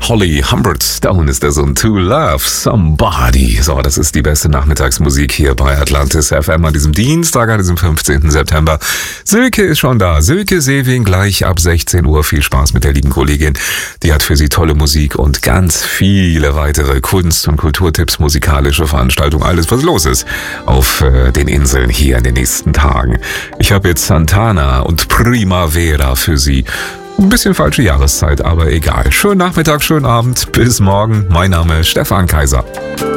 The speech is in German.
Holly Humberstone ist das und To Love Somebody. So, das ist die beste Nachmittagsmusik hier bei Atlantis FM an diesem Dienstag, an diesem 15. September. Silke ist schon da. Silke Sewing gleich ab 16 Uhr. Viel Spaß mit der lieben Kollegin. Die hat für Sie tolle Musik und ganz viele weitere Kunst- und Kulturtipps, musikalische Veranstaltungen, alles was los ist auf den Inseln hier in den nächsten Tagen. Ich habe jetzt Santana und Primavera für Sie. Ein bisschen falsche Jahreszeit, aber egal. Schönen Nachmittag, schönen Abend. Bis morgen. Mein Name ist Stefan Kaiser.